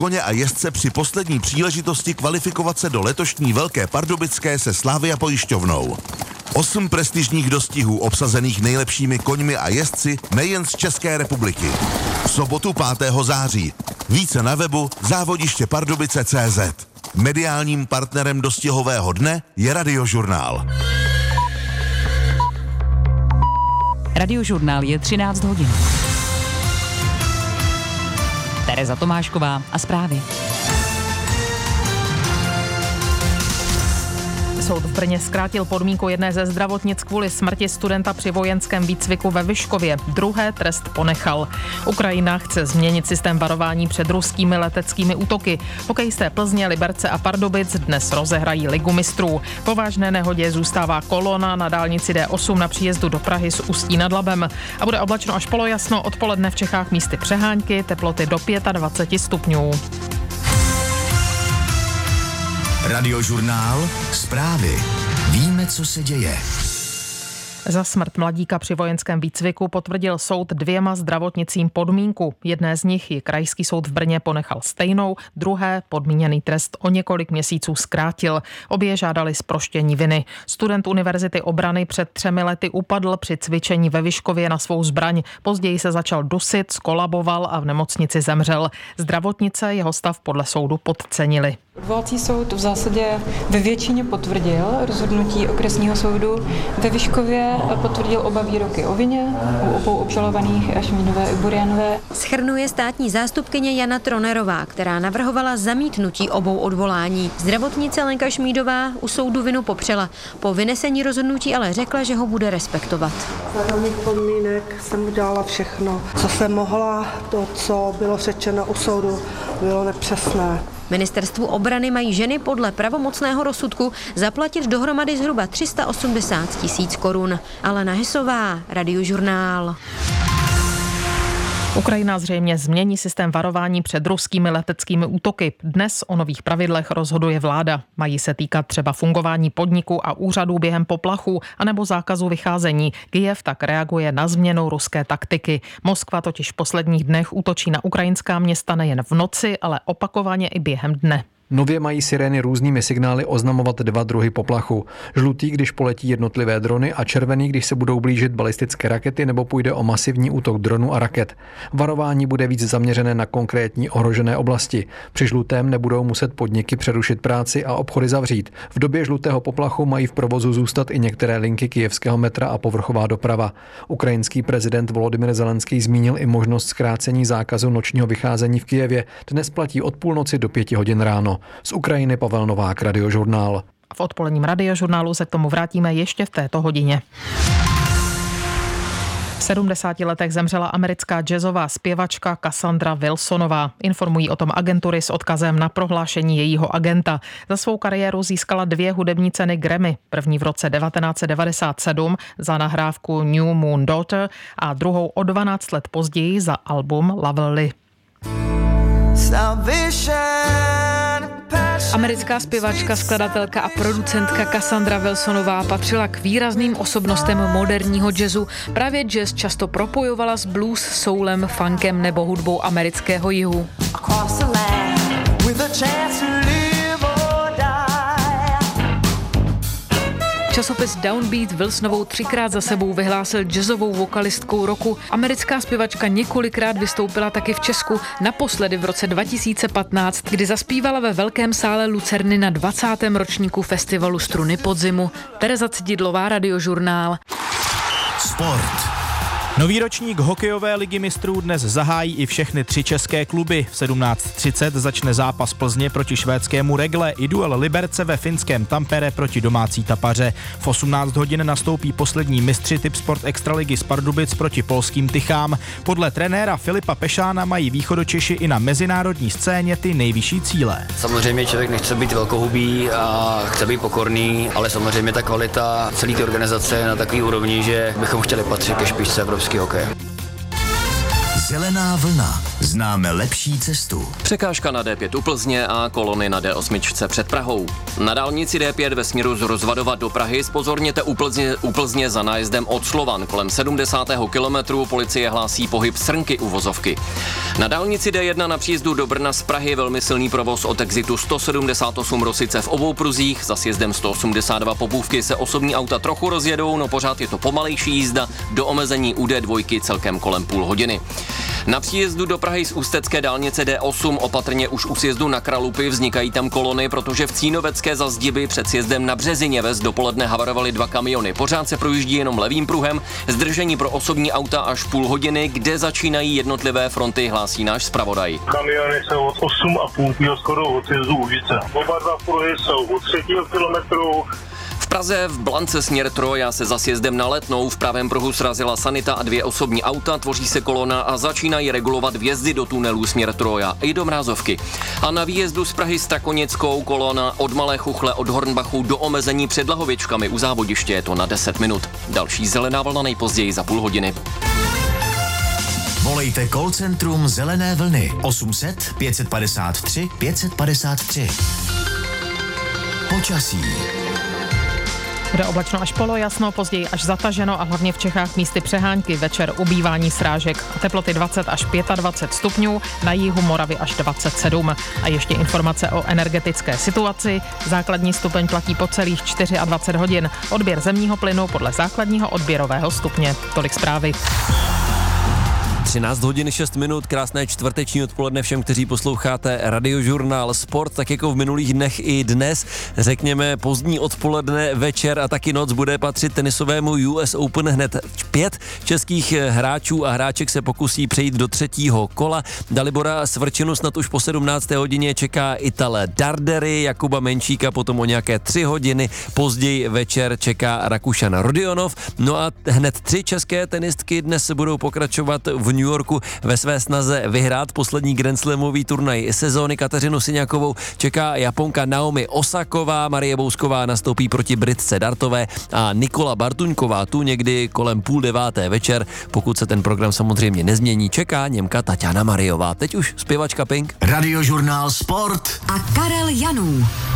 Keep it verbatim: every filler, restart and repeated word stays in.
koně a jezdce při poslední příležitosti kvalifikovace do letošní Velké Pardubické se Slavia pojišťovnou. Osm prestižních dostihů obsazených nejlepšími koňmi a jezdci nejen z České republiky. V sobotu pátého září. Více na webu závodiště pardubice tečka cé zet. Mediálním partnerem dostihového dne je Radiožurnál. Radiožurnál je třináct hodin. Tereza Tomášková a zprávy. Soud v Brně zkrátil podmínku jedné ze zdravotnic kvůli smrti studenta při vojenském výcviku ve Vyškově. Druhé trest ponechal. Ukrajina chce změnit systém varování před ruskými leteckými útoky. Hokejisté Plzně, Liberce a Pardubic dnes rozehrají Ligu mistrů. Po vážné nehodě zůstává kolona na dálnici D osm na příjezdu do Prahy z Ústí nad Labem. A bude oblačno až polojasno, odpoledne v Čechách místy přehánky, teploty do dvacet pět stupňů. Radiožurnál, zprávy. Víme, co se děje. Za smrt mladíka při vojenském výcviku potvrdil soud dvěma zdravotnicím podmínku. Jedné z nich ji krajský soud v Brně ponechal stejnou, druhé podmíněný trest o několik měsíců zkrátil. Obě žádali zproštění viny. Student Univerzity obrany před třemi lety upadl při cvičení ve Vyškově na svou zbraň. Později se začal dusit, skolaboval a v nemocnici zemřel. Zdravotnice jeho stav podle soudu podcenili. Odvolací soud v zásadě ve většině potvrdil rozhodnutí okresního soudu. Ve Vyškově potvrdil oba výroky o vině u obou obžalovaných Šmídové i Burianové. Shrnuje státní zástupkyně Jana Tronerová, která navrhovala zamítnutí obou odvolání. Zdravotnice Lenka Šmídová u soudu vinu popřela. Po vynesení rozhodnutí ale řekla, že ho bude respektovat. Za daných podmínek jsem udělala všechno, co jsem mohla. To, co bylo řečeno u soudu, bylo nepřesné. Ministerstvu obrany mají ženy podle pravomocného rozsudku zaplatit dohromady zhruba tři sta osmdesát tisíc korun. Alena Hesová, Radiožurnál. Ukrajina zřejmě změní systém varování před ruskými leteckými útoky. Dnes o nových pravidlech rozhoduje vláda. Mají se týkat třeba fungování podniků a úřadů během poplachu anebo zákazu vycházení. Kyjev tak reaguje na změnu ruské taktiky. Moskva totiž v posledních dnech útočí na ukrajinská města nejen v noci, ale opakovaně i během dne. Nově mají sirény různými signály oznamovat dva druhy poplachu. Žlutý, když poletí jednotlivé drony, a červený, když se budou blížit balistické rakety nebo půjde o masivní útok dronů a raket. Varování bude víc zaměřené na konkrétní ohrožené oblasti. Při žlutém nebudou muset podniky přerušit práci a obchody zavřít. V době žlutého poplachu mají v provozu zůstat i některé linky kyjevského metra a povrchová doprava. Ukrajinský prezident Volodymyr Zelenský zmínil i možnost zkrácení zákazu nočního vycházení v Kyjevě. Dnes platí od půlnoci do pěti hodin ráno. Z Ukrajiny Pavel Novák, Radiožurnál. V odpoledním Radiožurnálu se k tomu vrátíme ještě v této hodině. V sedmdesáti letech zemřela americká jazzová zpěvačka Cassandra Wilsonová. Informují o tom agentury s odkazem na prohlášení jejího agenta. Za svou kariéru získala dvě hudební ceny Grammy. První v roce devatenáct set devadesát sedm za nahrávku New Moon Daughter a druhou o dvanáct let později za album Lovely. Americká zpěvačka, skladatelka a producentka Cassandra Wilsonová patřila k výrazným osobnostem moderního jazzu. Právě jazz často propojovala s blues, soulem, funkem nebo hudbou amerického jihu. Časopis Downbeat Wilsonovou třikrát za sebou vyhlásil jazzovou vokalistkou roku. Americká zpěvačka několikrát vystoupila taky v Česku, naposledy v roce dva tisíce patnáct, kdy zaspívala ve velkém sále Lucerny na dvacátém ročníku festivalu Struny podzimu. Tereza Cididlová, Radiožurnál. Sport. Nový ročník hokejové ligy mistrů dnes zahájí i všechny tři české kluby. V sedmnáct třicet začne zápas Plzně proti švédskému Regle i duel Liberce ve finském Tampere proti domácí Tapaře. V osmnáct hodin nastoupí poslední mistři Tipsport Extraligy z Pardubic proti polským Tychám. Podle trenéra Filipa Pešána mají východočeši i na mezinárodní scéně ty nejvyšší cíle. Samozřejmě člověk nechce být velkohubý a chce být pokorný, ale samozřejmě ta kvalita celé té organizace je na takový úrovni, že bychom chtěli patřit ke špičce evropského hokeje. Zelená vlna. známe lepší cestu. Překážka na D pět u Plzně a kolony na D osm před Prahou. Na dálnici D pět ve směru z Rozvadova do Prahy zpozorněte u Plzně, u Plzně za nájezdem od Slovan. Kolem sedmdesátého kilometru policie hlásí pohyb srnky u vozovky. Na dálnici D jedna na příjezdu do Brna z Prahy velmi silný provoz od exitu sto sedmdesát osm Rosice v obou pruzích. Za sjezdem sto osmdesát dva Popůvky se osobní auta trochu rozjedou, no pořád je to pomalejší jízda do omezení u D dva celkem kolem půl hodiny. Na příjezdu do Prahy z ústecké dálnice D osm opatrně už u sjezdu na Kralupy vznikají tam kolony, protože v Cínovecké za Zdiby před sjezdem na Březiněves dopoledne havarovaly dva kamiony. Pořád se projíždí jenom levým pruhem, zdržení pro osobní auta až půl hodiny, kde začínají jednotlivé fronty, hlásí náš zpravodaj. Kamiony jsou od osm a půl skoro od sjezdu Úžice. Oba dva pruhy jsou od třetího kilometru. V Praze v Blance směr Troja se za sjezdem na Letnou v pravém pruhu srazila sanita a dvě osobní auta, tvoří se kolona a začínají regulovat vjezdy do tunelů směr Troja i do Mrázovky. A na výjezdu z Prahy s Strakonickou kolona od Malé Chuchle od Hornbachu do omezení před Lahovičkami u závodiště je to na deset minut. Další zelená vlna nejpozději za půl hodiny. Volejte call centrum Zelené vlny osm set pět padesát tři pět padesát tři. Počasí. Bude oblačno až polojasno, později až zataženo a hlavně v Čechách místy přehánky, večer ubývání srážek a teploty dvacet až dvacet pět stupňů, na jihu Moravy až dvacet sedm. A ještě informace o energetické situaci. Základní stupeň platí po celých dvacet čtyři hodin. Odběr zemního plynu podle základního odběrového stupně. Tolik zprávy. třináct hodin šest minut, krásné čtvrteční odpoledne všem, kteří posloucháte Radiožurnál Sport, tak jako v minulých dnech i dnes, řekněme pozdní odpoledne, večer a taky noc bude patřit tenisovému U S Open. Hned pět českých hráčů a hráček se pokusí přejít do třetího kola. Dalibora Svrčinu snad už po sedmnácté hodině čeká Itale Dardery, Jakuba Menčíka potom o nějaké tři hodiny, později večer čeká Rakušan Rodionov. No a hned tři české tenistky dnes budou pokračovat v New Yorku ve své snaze vyhrát poslední Grand Slamový turnaj sezóny. Kateřinu Siňakovou čeká Japonka Naomi Osaková, Marie Bousková nastoupí proti Britce Dartové a Nikola Bartuňková tu někdy kolem půl deváté večer, pokud se ten program samozřejmě nezmění, čeká Němka Taťána Mariová. Teď už zpěvačka Pink. Radiožurnál Sport a Karel Janů.